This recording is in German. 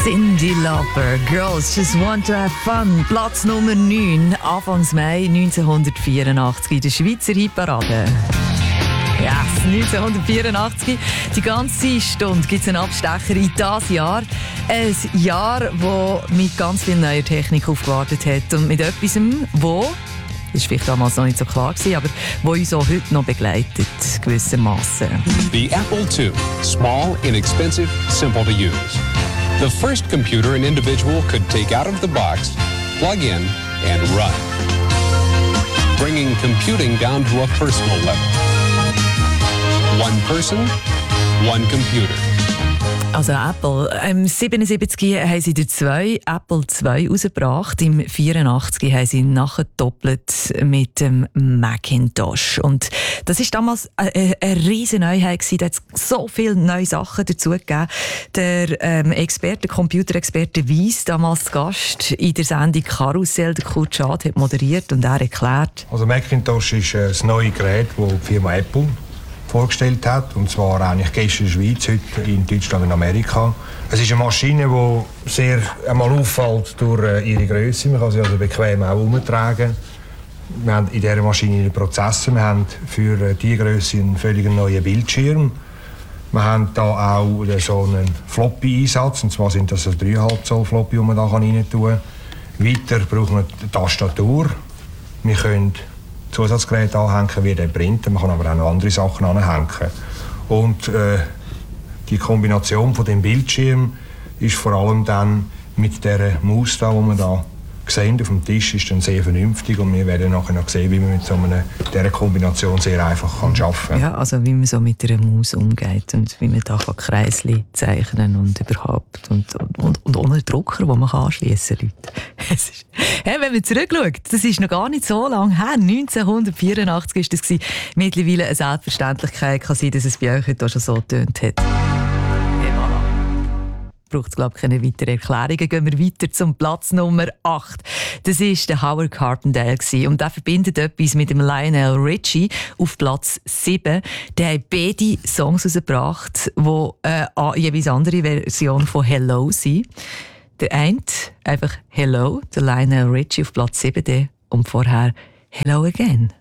Cyndi Lauper, Girls Just Want to Have Fun. Platz Nummer 9, Anfangs Mai 1984 in der Schweizer Hitparade. Yes, 1984. Die ganze Stunde gibt es einen Abstecher in dieses Jahr. Ein Jahr, das mit ganz viel neuer Technik aufgewartet hat und mit etwas, wo, das war vielleicht damals noch nicht so klar, aber wo uns auch heute noch begleitet, gewissermaßen. The Apple II. Small, inexpensive, simple to use. The first computer an individual could take out of the box, plug in, and run. Bringing computing down to a personal level. One person, one computer. Also Apple, im 77 haben sie den Apple II rausgebracht, im 84 haben sie nachgedoppelt mit dem Macintosh. Und das war damals eine riesige Neuheit gewesen. Da hat es so viele neue Sachen dazu gegeben. Der Computerexperte Weiss, damals Gast in der Sendung Karussell, der Kurt Schad, hat moderiert und er erklärt. Also Macintosh ist das neue Gerät, das die Firma Apple vorgestellt hat, und zwar eigentlich gestern in der Schweiz, heute in Deutschland und Amerika. Es ist eine Maschine, die sehr einmal auffällt durch ihre Größe. Man kann sie also bequem auch herumtragen. Wir haben in dieser Maschine einen Prozessor. Wir haben für diese Größe einen völlig neuen Bildschirm. Wir haben da auch so einen Floppy-Einsatz, und zwar sind das 3,5 Zoll Floppy, die man da rein tun kann. Weiter brauchen wir die Tastatur. Wir können Zusatzgeräte anhängen wie den Printer, man kann aber auch noch andere Sachen anhängen. Und die Kombination von dem Bildschirm ist vor allem dann mit der Maus da, die man da sehen auf dem Tisch, ist dann sehr vernünftig, und wir werden nachher noch sehen, wie man mit dieser Kombination sehr einfach arbeiten kann. Ja, also wie man so mit einer Maus umgeht und wie man da Kreisli zeichnen und überhaupt und ohne einen Drucker, den man anschliessen kann. Hey, wenn man zurückschaut, das ist noch gar nicht so lange her. 1984 war das. Mittlerweile eine Selbstverständlichkeit kann sein, dass es bei euch heute auch schon so getönt hat. Braucht es, glaube ich, keine weiteren Erklärungen. Gehen wir weiter zum Platz Nummer 8. Das war der Howard Carpendale. Und der verbindet etwas mit dem Lionel Richie auf Platz 7. Der hat beide Songs herausgebracht, die jeweils andere Version von «Hello» sind. Der eine einfach «Hello», der Lionel Richie auf Platz 7 und vorher «Hello Again».